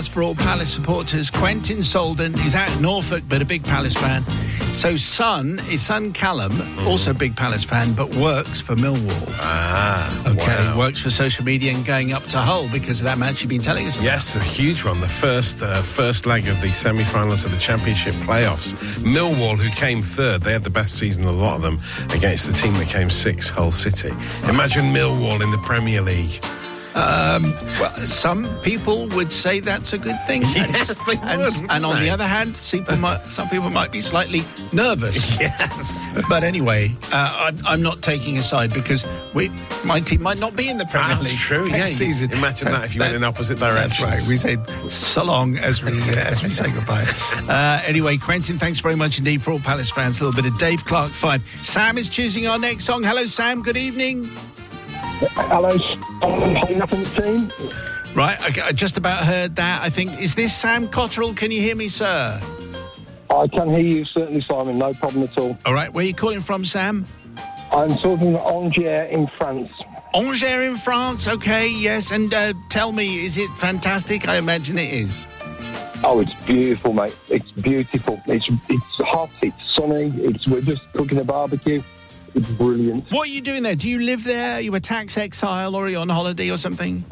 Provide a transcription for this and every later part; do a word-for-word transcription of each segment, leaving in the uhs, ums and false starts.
For all Palace supporters, Quentin Solden is out in Norfolk, but a big Palace fan. So son, his son Callum, mm. also a big Palace fan, but works for Millwall. Ah, okay, wow. Works for social media and going up to Hull because of that match you've been telling us about. Yes, a huge one. The first uh, first leg of the semi-finals of the Championship playoffs. Millwall, who came third, they had the best season of a lot of them against the team that came sixth, Hull City. Imagine Millwall in the Premier League. Um, well, some people would say that's a good thing. Yes, they and, would, and on they? the other hand, people might, some people might be slightly nervous. Yes. But anyway, uh, I'm, I'm not taking a side because we, my team might not be in the Premier That's League true, next yeah. season. Imagine So that if you that, went in opposite directions. That's right. We say so long as we uh, as we say goodbye. Uh, anyway, Quentin, thanks very much indeed for all Palace fans. A little bit of Dave Clark Five. Sam is choosing our next song. Hello, Sam. Good evening. Hello, I'm playing up in the team. Right, okay, I just about heard that. I think, is this Sam Cotterill? Can you hear me, sir? I can hear you, certainly, Simon, no problem at all. All right, where are you calling from, Sam? I'm talking Angers in France. Angers in France, okay, yes. And uh, tell me, is it fantastic? I imagine it is. Oh, it's beautiful, mate. It's beautiful. It's it's hot, it's sunny, it's we're just cooking a barbecue. It's brilliant. What are you doing there? Do you live there? Are you a tax exile or are you on holiday or something?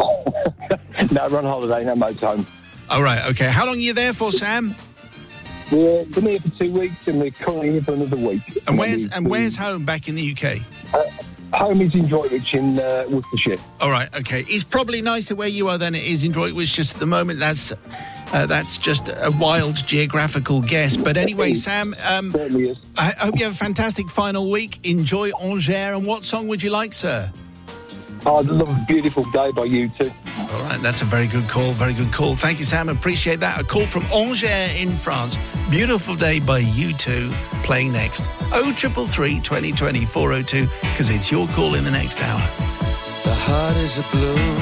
No, we're on holiday, no motorhome. All right, okay. How long are you there for, Sam? We're been here for two weeks and we're currently here for another week. And where's and where's home back in the U K? Uh, home is in Droitwich in uh, Worcestershire. All right, okay. It's probably nicer where you are than it is in Droitwich just at the moment. That's uh, that's just a wild geographical guess. But anyway, Sam, um, Certainly is. I hope you have a fantastic final week. Enjoy Angers. And what song would you like, sir? Oh, I love a beautiful day by you two. All right, that's a very good call, very good call. Thank you, Sam, appreciate that. A call from Angers in France. Beautiful Day by U two, playing next. oh three three, twenty twenty, four oh two, because it's your call in the next hour. The heart is a blue.